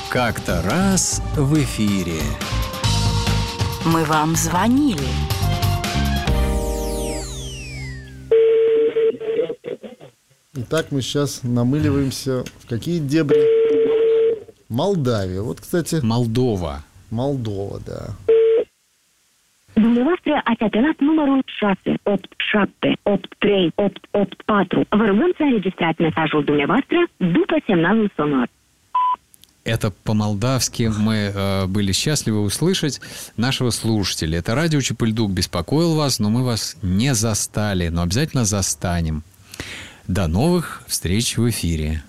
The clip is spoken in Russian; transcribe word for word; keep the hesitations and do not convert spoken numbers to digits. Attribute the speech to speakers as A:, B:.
A: Как-то раз в эфире.
B: Мы вам звонили.
C: Итак, мы сейчас намыливаемся в какие дебри? Молдавия. Вот, кстати...
A: Молдова.
C: Молдова, да.
D: Dumneavoastră ați apelat numărul șase opt șapte opt trei opt opt patru. Vă rugăm să înregistrați mesajul dumneavoastră după semnalul sonor.
A: Это по-молдавски мы э, были счастливы услышать нашего слушателя. Это радио Чепыльдук беспокоил вас, но мы вас не застали, но обязательно застанем. До новых встреч в эфире.